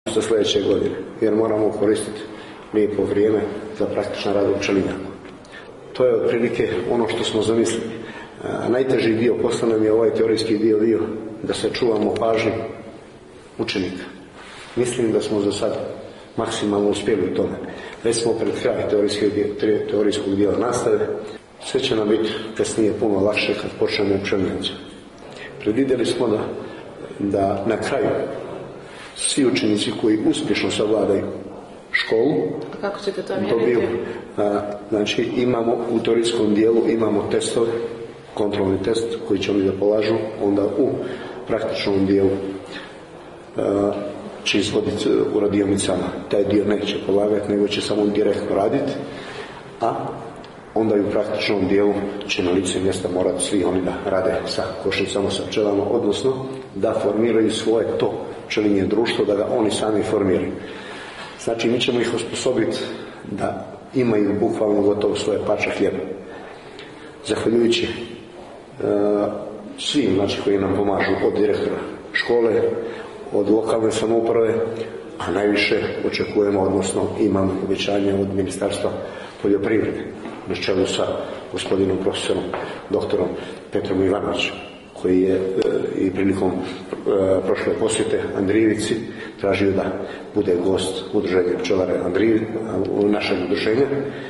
za sljedeće godine, jer moramo koristiti lijepo vrijeme za praktičan rad u pčelinjaku. To je otprilike ono što smo zamislili. Najteži dio posla nam je ovaj teorijski dio da se čuvamo pažnju učenika. Mislim da smo za sad maksimalno uspjeli u tome. Već smo pred kraj teorijskog dijela nastave. Sve će nam biti kasnije puno lakše kad počnemo u pčelinjaci. Predvidjeli smo da na kraju svi učenici koji uspješno savladaju školu kako ćete to dobiju, znači imamo u teorijskom dijelu imamo testove, kontrolni test koji će oni da polažu, onda u praktičnom dijelu će izvoditi u radionicama. Taj dio neće polagati, nego će samo direktno raditi, a onda i u praktičnom dijelu će na licu mjesta morati svi oni da rade sa košnicama, sa pčelama, odnosno da formiraju svoje to pčelinje društvo, da ga oni sami formiraju. Znači, mi ćemo ih osposobiti da imaju bukvalno gotovo svoje parče hljeba. Zahvaljujući svim, znači, koji nam pomažu, od direktora škole, od lokalne samouprave, a najviše očekujemo, odnosno imamo obećanje od Ministarstva poljoprivrede, na čelu sa gospodinom profesorom, doktorom Petrom Ivanovićem, koji je i prilikom prošle posjete Andrijevici tražio da bude gost udruženja pčelare našeg udruženja,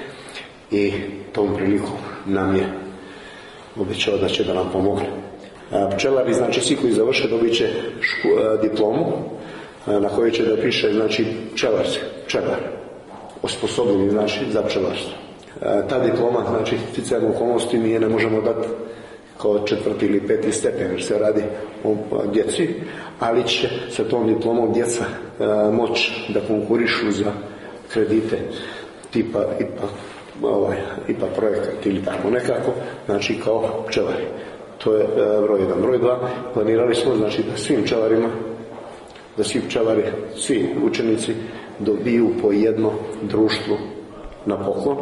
i tom prilikom nam je obećao da će da nam pomogne. Pčelari, znači svi koji završe, dobit će diplomu na kojoj će da piše, znači, pčelar, osposobljeni, znači, za pčelarstvo. Ta diploma, znači, sticajem okolnosti mi je ne možemo dati kao 4. ili 5. stepen, jer se radi o djeci, ali će sa tom diplomom djeca moći da konkurišu za kredite tipa IPA projekat ili tako nekako, znači kao pčelari. To je broj 1. Broj 2, planirali smo, znači, da svim pčelarima, da svi pčelari, svi učenici dobiju po jedno društvo na poklon,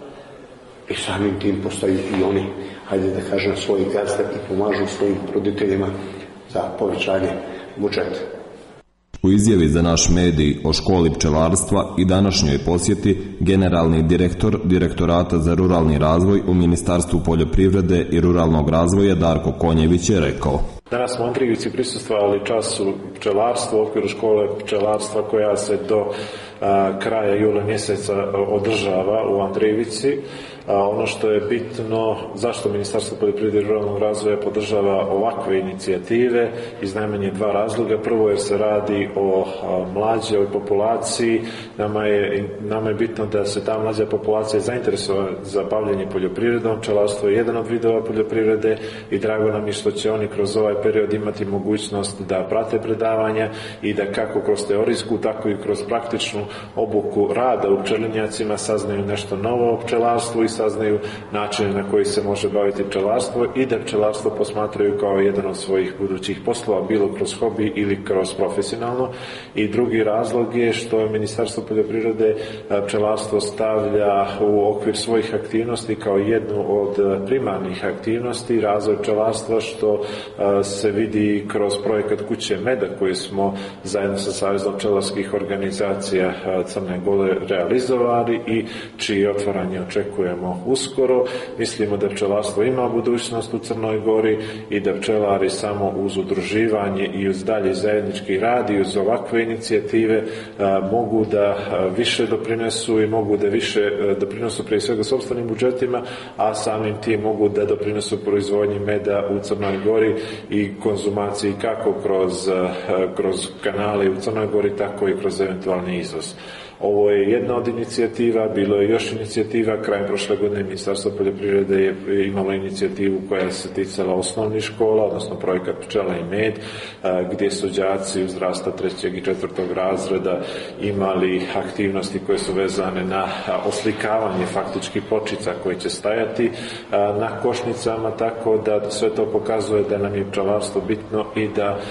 i samim tim postaju i oni, hajde da kažem, svoji gazde i pomažu svojim roditeljima za povećanje budžeta. U izjavi za naš medij o školi pčelarstva i današnjoj posjeti generalni direktor Direktorata za ruralni razvoj u Ministarstvu poljoprivrede i ruralnog razvoja Darko Konjević je rekao: Danas smo u Andrijevici prisustvovali času pčelarstva u okviru škole pčelarstva koja se do kraja jula mjeseca održava u Andrijevici. Ono što je bitno, zašto Ministarstvo poljoprivrede i ruralnog razvoja podržava ovakve inicijative, iz najmanje 2 razloga. Prvo, jer se radi o mlađoj populaciji. Nama je bitno da se ta mlađa populacija zainteresuje za bavljenje poljoprivredom. Pčelarstvo je jedan od vidova poljoprivrede i drago nam je što će oni kroz ovaj period imati mogućnost da prate predavanja i da kako kroz teorijsku, tako i kroz praktičnu obuku rada u pčelinjacima saznaju nešto novo o pčelarstvu i saznaju načine na koji se može baviti pčelarstvo i da pčelarstvo posmatraju kao jedan od svojih budućih poslova, bilo kroz hobi ili kroz profesionalno. I drugi razlog je što Ministarstvo poljoprivrede pčelarstvo stavlja u okvir svojih aktivnosti kao jednu od primarnih aktivnosti razvoj pčelarstva, što se vidi kroz projekat Kuće meda koji smo zajedno sa Savezom pčelarskih organizacija Crne Gore realizovali i čije otvaranje očekujemo uskoro. Mislimo da pčelarstvo ima budućnost u Crnoj Gori i da pčelari samo uz udruživanje i uz dalje zajednički rad i uz ovakve inicijative mogu da više doprinesu i mogu da više doprinosu prije svega sopstvenim budžetima, a samim tim mogu da doprinosu proizvodnji meda u Crnoj Gori i konzumaciji kako kroz kanale u Crnoj Gori, tako i kroz eventualni izvoz. Ovo je jedna od inicijativa, bilo je još inicijativa. Krajem prošle godine Ministarstvo poljoprivrede je imalo inicijativu koja se ticala osnovnih škola, odnosno projekat Pčela i med, gdje su đaci uzrasta 3. i 4. razreda imali aktivnosti koje su vezane na oslikavanje faktički pločica koje će stajati na košnicama, tako da sve to pokazuje da nam je pčelarstvo bitno i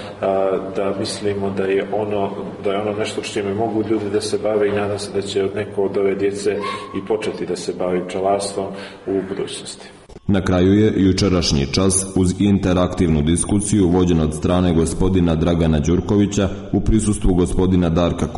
da mislimo da je ono nešto s čime mogu ljudi da se bave i nadam se da će neko od ove djece i početi da se bavi pčelarstvom u budućnosti. Na kraju je jučerašnji čas uz interaktivnu diskusiju vođen od strane gospodina Dragana Đurkovića u prisustvu gospodina Darka